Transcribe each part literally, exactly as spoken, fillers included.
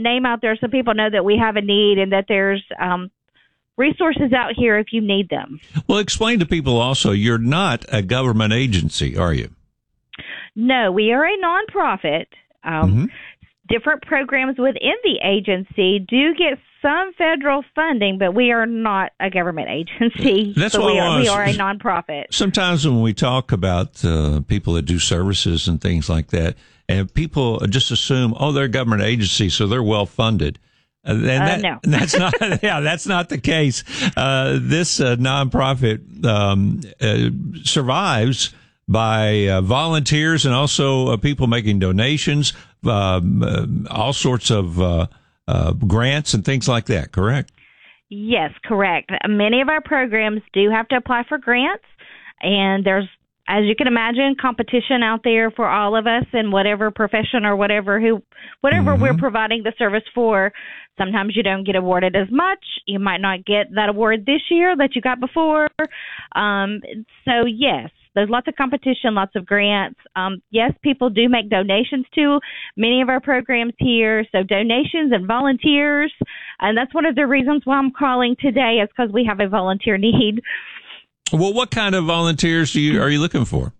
name out there so people know that we have a need and that there's um, resources out here if you need them. Well, explain to people also, you're not a government agency, are you? No, we are a nonprofit. Um, mm-hmm. Different programs within the agency do get some federal funding, but we are not a government agency. That's so what we are, was, we are a nonprofit. Sometimes when we talk about uh, people that do services and things like that, and people just assume, oh, they're a government agency, so they're well funded. Uh, and that, uh, no, that's not. Yeah, that's not the case. Uh, this uh, nonprofit um, uh, survives by uh, volunteers and also uh, people making donations, um, uh, all sorts of uh, uh, grants and things like that. Correct? Yes, correct. Many of our programs do have to apply for grants, and there's, as you can imagine, competition out there for all of us in whatever profession or whatever who, whatever mm-hmm. we're providing the service for. Sometimes you don't get awarded as much. You might not get that award this year that you got before. Um, so yes, there's lots of competition, lots of grants. Um, yes, people do make donations to many of our programs here. So donations and volunteers, and that's one of the reasons why I'm calling today is because we have a volunteer need. Well, what kind of volunteers do you, are you looking for?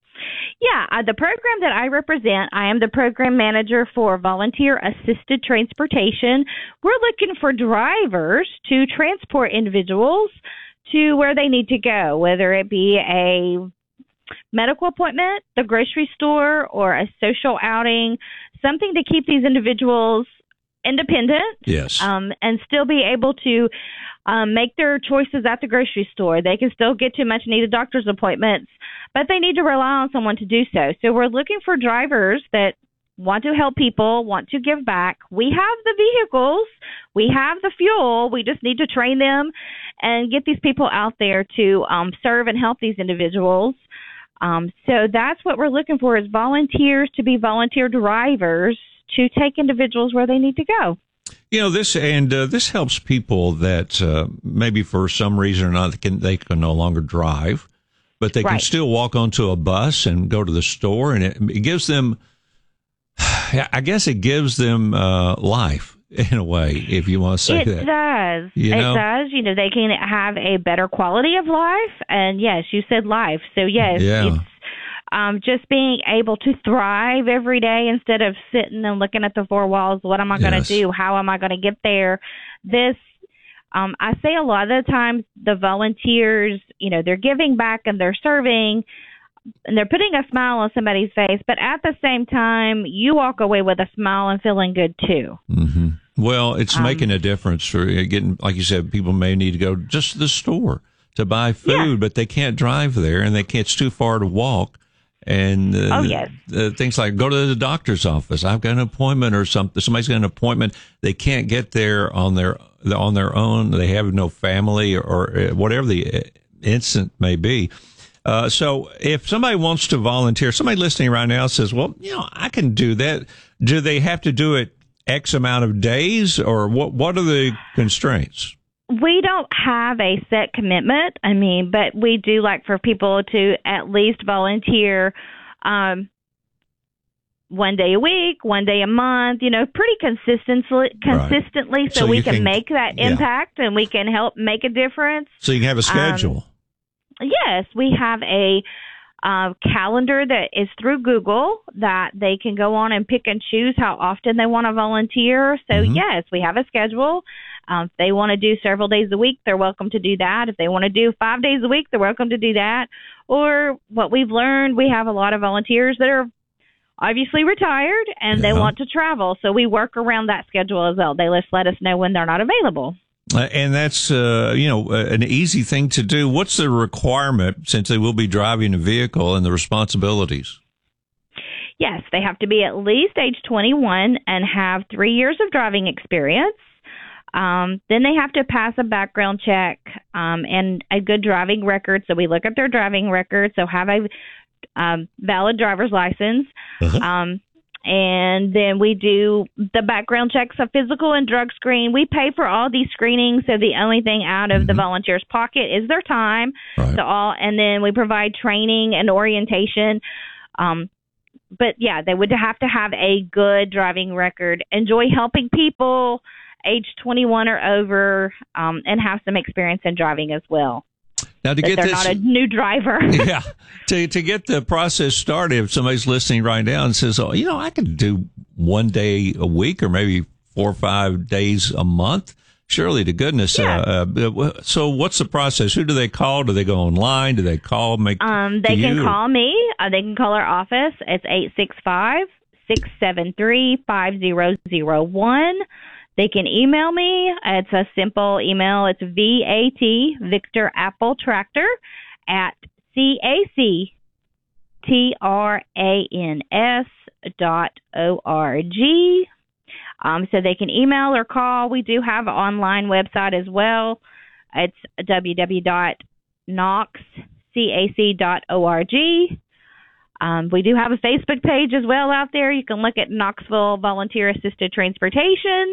Yeah, uh, the program that I represent, I am the program manager for Volunteer Assisted Transportation. We're looking for drivers to transport individuals to where they need to go, whether it be a medical appointment, the grocery store, or a social outing, something to keep these individuals independent, yes, um, and still be able to um, make their choices at the grocery store. They can still get to much needed doctor's appointments, but they need to rely on someone to do so. So we're looking for drivers that want to help people, want to give back. We have the vehicles, we have the fuel, we just need to train them and get these people out there to um, serve and help these individuals. Um, so that's what we're looking for, is volunteers to be volunteer drivers to take individuals where they need to go. You know, this and uh, this helps people that uh, maybe for some reason or not they can, they can no longer drive, but they right. can still walk onto a bus and go to the store, and it, it gives them, I guess, it gives them uh, life in a way, if you want to say it that. It does. You it know? does. You know, they can have a better quality of life, and yes, you said life, so yes, yeah. it's Um, just being able to thrive every day instead of sitting and looking at the four walls. What am I going to yes. do? How am I going to get there? This, um, I say a lot of the times the volunteers, you know, they're giving back and they're serving and they're putting a smile on somebody's face. But at the same time, you walk away with a smile and feeling good too. Mm-hmm. Well, it's um, making a difference for getting, like you said, people may need to go just to the store to buy food, yeah. but they can't drive there and they can't, it's too far to walk. And uh, oh, yes. uh, things like go to the doctor's office. I've got an appointment or something. Somebody's got an appointment. They can't get there on their on their own. They have no family or, or whatever the incident may be. Uh, so if somebody wants to volunteer, somebody listening right now says, well, you know, I can do that. Do they have to do it X amount of days, or what? What are the constraints? We don't have a set commitment. I mean, but we do like for people to at least volunteer um, one day a week, one day a month, you know, pretty consistently, consistently right. so, so we can, can make that yeah. impact and we can help make a difference. So you can have a schedule. Um, yes, we have a uh, calendar that is through Google that they can go on and pick and choose how often they want to volunteer. So, mm-hmm. yes, we have a schedule. Um, if they want to do several days a week, they're welcome to do that. If they want to do five days a week, they're welcome to do that. Or what we've learned, we have a lot of volunteers that are obviously retired and yeah. they want to travel. So we work around that schedule as well. They just let us know when they're not available. Uh, and that's, uh, you know, uh, an easy thing to do. What's the requirement, since they will be driving a vehicle, and the responsibilities? Yes, they have to be at least age twenty-one and have three years of driving experience. Um, then they have to pass a background check um, and a good driving record. So we look at their driving record. So have a um, valid driver's license. Uh-huh. Um, and then we do the background checks, a physical and drug screen. We pay for all these screenings. So the only thing out of mm-hmm. the volunteer's pocket is their time. Right. So all, and then we provide training and orientation. Um, but yeah, they would have to have a good driving record, enjoy helping people age twenty-one or over, um, and have some experience in driving as well. Now, to that get they're this, not a new driver. yeah, to to get the process started, if somebody's listening right now and says, "Oh, you know, I could do one day a week, or maybe four or five days a month," surely to goodness. Yeah. Uh, uh, so, what's the process? Who do they call? Do they go online? Do they call? Make um, they can you? call me. Uh, they can call our office. It's eight six five, six seven three, five zero zero one. They can email me. It's a simple email. It's V A T, Victor Apple Tractor, at C A C T R A N S dot O R G. Um, so they can email or call. We do have an online website as well. It's w w w dot knox cac dot org. Um, we do have a Facebook page as well out there. You can look at Knoxville Volunteer Assisted Transportation.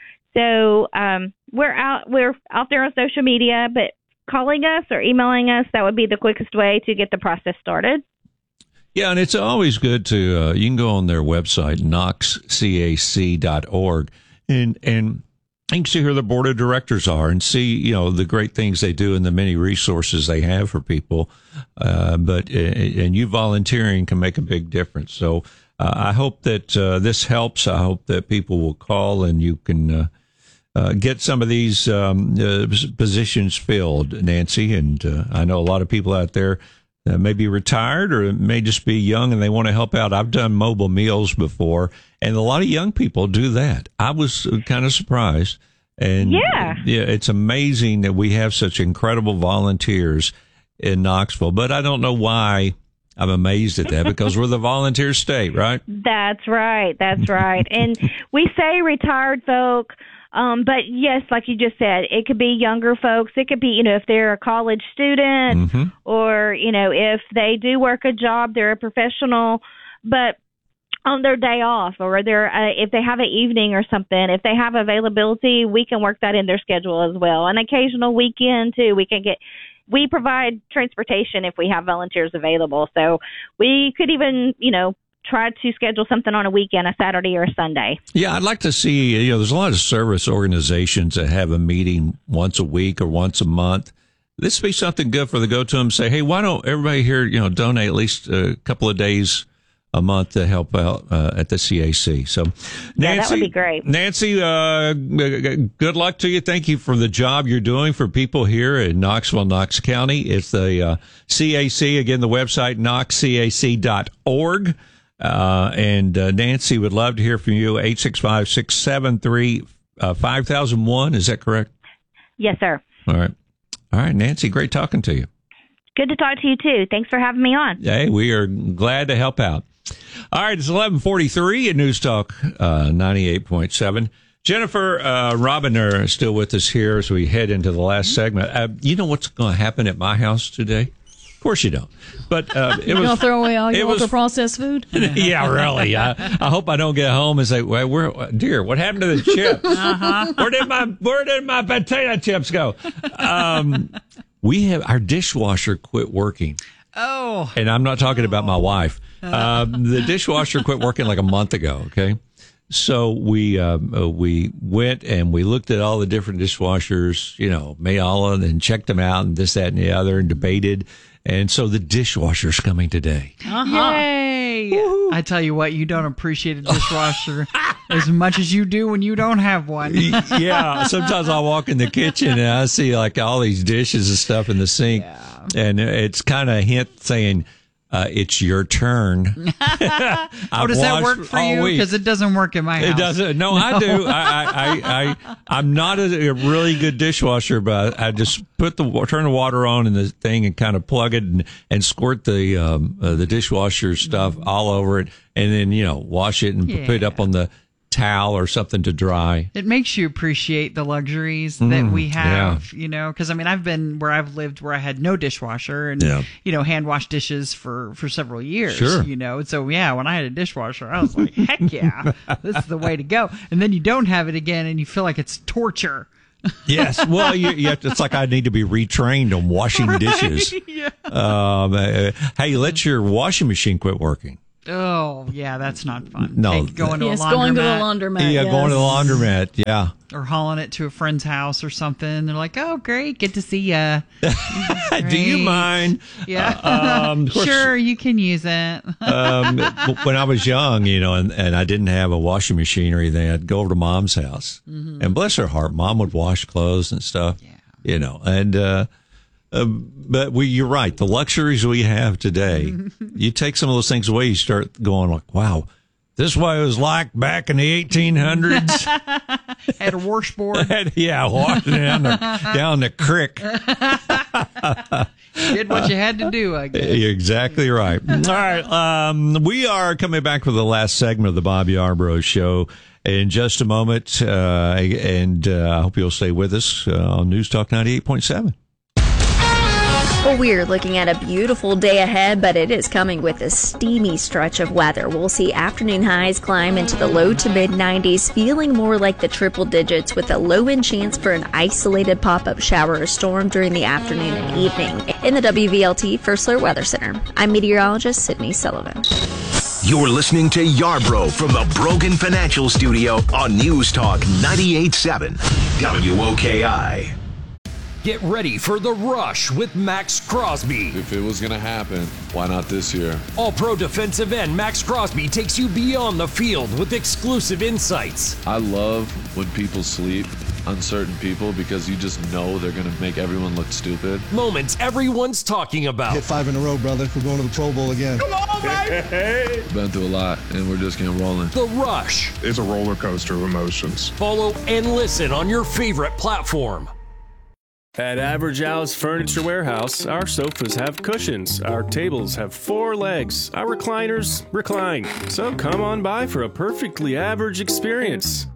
So um, we're out we're out there on social media, but calling us or emailing us, that would be the quickest way to get the process started. Yeah, and it's always good to, uh, you can go on their website, knox cac dot org, and, and you can see who the board of directors are and see, you know, the great things they do and the many resources they have for people. Uh, but, and you volunteering can make a big difference. So uh, I hope that uh, this helps. I hope that people will call and you can uh, uh, get some of these um, uh, positions filled, Nancy. And uh, I know a lot of people out there Uh, may be retired or may just be young and they want to help out. I've done mobile meals before, and a lot of young people do that. I was kind of surprised. And yeah, yeah, it's amazing that we have such incredible volunteers in Knoxville. But I don't know why I'm amazed at that, because we're the volunteer state, right? That's right. That's right. And we say retired folk. Um, but yes, like you just said, it could be younger folks. It could be, you know, if they're a college student mm-hmm. or, you know, if they do work a job, they're a professional, but on their day off, or they're, uh, if they have an evening or something, if they have availability, we can work that in their schedule as well. An occasional weekend too, we can get, we provide transportation if we have volunteers available. So we could even, you know, try to schedule something on a weekend, a Saturday or a Sunday. Yeah, I'd like to see, you know, there's a lot of service organizations that have a meeting once a week or once a month. This would be something good for the go-to and say, hey, why don't everybody here, you know, donate at least a couple of days a month to help out uh, at the C A C. So, Nancy, yeah, that would be great. Nancy, uh, good luck to you. Thank you for the job you're doing for people here in Knoxville, Knox County. It's the uh, C A C, again, the website, knox cac dot org. Uh, and uh, Nancy would love to hear from you. eight six five, six seven three, five thousand one. Is that correct? Yes, sir. All right. All right, Nancy, great talking to you. Good to talk to you, too. Thanks for having me on. Hey, we are glad to help out. All right, it's eleven forty-three at News Talk uh, ninety-eight point seven. Jennifer, uh, Robin are still with us here as we head into the last segment. Uh, you know what's going to happen at my house today? Of course you don't. But uh, it You're was. Gonna throw away all your was, ultra-processed food? Yeah, really. I, I hope I don't get home and say, "Well, where, dear, what happened to the chips? Uh-huh. Where did my Where did my potato chips go?" Um, we have our dishwasher quit working. Oh, and I'm not talking about my wife. Um, the dishwasher quit working like a month ago. Okay. So we um, uh, we went and we looked at all the different dishwashers, you know, Mayala, and checked them out and this, that, and the other, and debated. And so the dishwasher's coming today. Uh-huh. Yay! Woo-hoo. I tell you what, you don't appreciate a dishwasher as much as you do when you don't have one. Yeah, sometimes I'll walk in the kitchen and I see like all these dishes and stuff in the sink, yeah. And it's kind of a hint saying, Uh, it's your turn. Oh, does that work for you? Because it doesn't work in my house. It doesn't. No, no. I do. I, I, I, I, I'm not a, a really good dishwasher, but I just put the turn the water on in the thing and kind of plug it and, and squirt the um, uh, the dishwasher stuff mm. all over it, and then you know wash it and yeah. put it up on the towel or something to dry. It makes you appreciate the luxuries mm, that we have, yeah. you know, because I mean, I've been where I've lived where I had no dishwasher and, yeah. you know, hand wash dishes for, for several years, sure. you know. So, yeah, when I had a dishwasher, I was like, heck yeah, this is the way to go. And then you don't have it again and you feel like it's torture. Yes. Well, you, you have to, it's like I need to be retrained on washing right? dishes. Yeah. Um, uh, hey, let your washing machine quit working. Oh, yeah, that's not fun. No. Take, going to yes, a laundromat. going to the laundromat. Yeah, yes. going to the laundromat, yeah. Or hauling it to a friend's house or something. They're like, oh, great, good to see ya. Do you mind? Yeah. Uh, um, course, sure, you can use it. um, when I was young, you know, and, and I didn't have a washing machine or anything, I'd go over to Mom's house. Mm-hmm. And bless her heart, Mom would wash clothes and stuff, yeah. you know. And uh, uh, but we, you're right, the luxuries we have today, you take some of those things away, you start going like, wow, this is what it was like back in the eighteen hundreds. Had a washboard. Yeah, walking down the, down the creek. Did what you had to do, I guess. You're exactly right. All right. Um, we are coming back for the last segment of the Bob Yarbrough Show in just a moment. Uh, and uh, I hope you'll stay with us uh, on News Talk ninety-eight point seven. Well, we're looking at a beautiful day ahead, but it is coming with a steamy stretch of weather. We'll see afternoon highs climb into the low to mid nineties, feeling more like the triple digits with a low-end chance for an isolated pop-up shower or storm during the afternoon and evening. In the W V L T First Alert Weather Center, I'm meteorologist Sydney Sullivan. You're listening to Yarbrough from the Brogan Financial Studio on News Talk ninety-eight point seven W O K I. Get ready for The Rush with Max Crosby. If it was going to happen, why not this year? All-pro defensive end Max Crosby takes you beyond the field with exclusive insights. I love when people sleep, uncertain people, because you just know they're going to make everyone look stupid. Moments everyone's talking about. Hit five in a row, brother. We're going to the Pro Bowl again. Come on, baby! Been through a lot, and we're just getting rolling. The Rush. It's a roller coaster of emotions. Follow and listen on your favorite platform. At Average Al's Furniture Warehouse, our sofas have cushions, our tables have four legs, our recliners recline. So come on by for a perfectly average experience.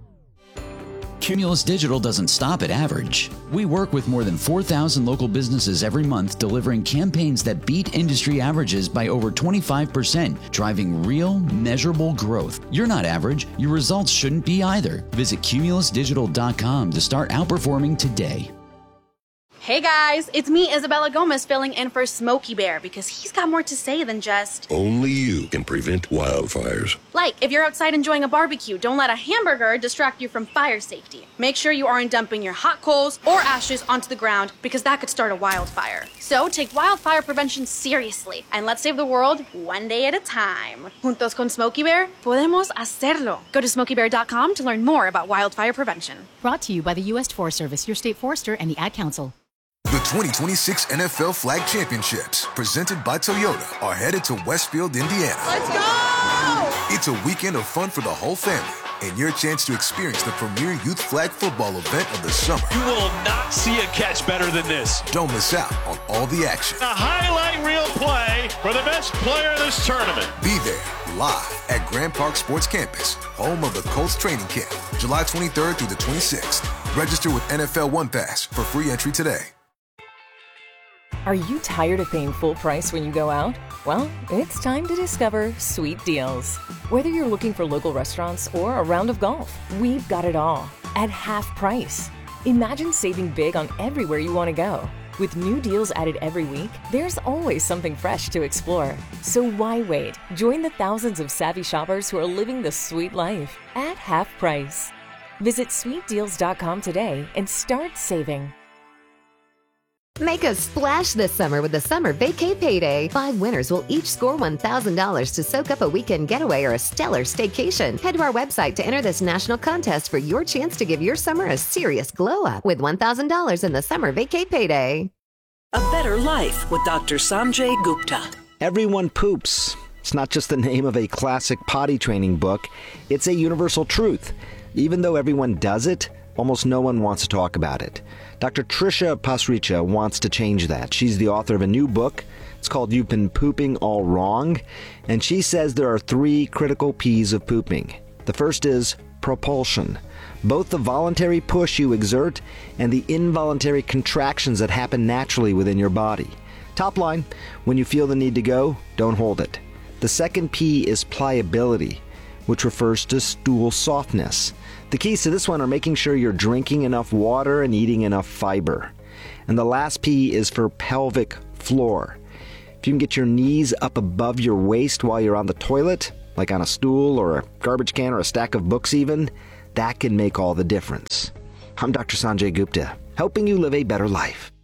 Cumulus Digital doesn't stop at average. We work with more than four thousand local businesses every month, delivering campaigns that beat industry averages by over twenty-five percent, driving real, measurable growth. You're not average. Your results shouldn't be either. Visit cumulus digital dot com to start outperforming today. Hey guys, it's me, Isabella Gomez, filling in for Smokey Bear because he's got more to say than just... Only you can prevent wildfires. Like, if you're outside enjoying a barbecue, don't let a hamburger distract you from fire safety. Make sure you aren't dumping your hot coals or ashes onto the ground because that could start a wildfire. So take wildfire prevention seriously and let's save the world one day at a time. Juntos con Smokey Bear, podemos hacerlo. Go to smokey bear dot com to learn more about wildfire prevention. Brought to you by the U S Forest Service, your state forester, and the Ad Council. The twenty twenty-six N F L Flag Championships, presented by Toyota, are headed to Westfield, Indiana. Let's go! It's a weekend of fun for the whole family and your chance to experience the premier youth flag football event of the summer. You will not see a catch better than this. Don't miss out on all the action. A highlight reel play for the best player in this tournament. Be there live at Grand Park Sports Campus, home of the Colts training camp, July twenty-third through the twenty-sixth. Register with N F L One Pass for free entry today. Are you tired of paying full price when you go out? Well, it's time to discover Sweet Deals. Whether you're looking for local restaurants or a round of golf, we've got it all at half price. Imagine saving big on everywhere you want to go. With new deals added every week, there's always something fresh to explore. So why wait? Join the thousands of savvy shoppers who are living the sweet life at half price. Visit sweet deals dot com today and start saving. Make a splash this summer with the Summer Vacay Payday. Five winners will each score one thousand dollars to soak up a weekend getaway or a stellar staycation. Head to our website to enter this national contest for your chance to give your summer a serious glow-up with one thousand dollars in the Summer Vacay Payday. A Better Life with Doctor Sanjay Gupta. Everyone poops. It's not just the name of a classic potty training book. It's a universal truth. Even though everyone does it, almost no one wants to talk about it. Doctor Trisha Pasricha wants to change that. She's the author of a new book. It's called You've Been Pooping All Wrong. And she says there are three critical P's of pooping. The first is propulsion. Both the voluntary push you exert and the involuntary contractions that happen naturally within your body. Top line, when you feel the need to go, don't hold it. The second P is pliability, which refers to stool softness. The keys to this one are making sure you're drinking enough water and eating enough fiber. And the last P is for pelvic floor. If you can get your knees up above your waist while you're on the toilet, like on a stool or a garbage can or a stack of books even, that can make all the difference. I'm Doctor Sanjay Gupta, helping you live a better life.